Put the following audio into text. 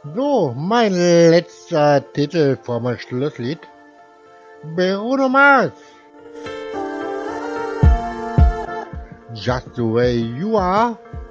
So, mein letzter Titel vor meinem Schlusslied. Bruno Mars. Just the way you are.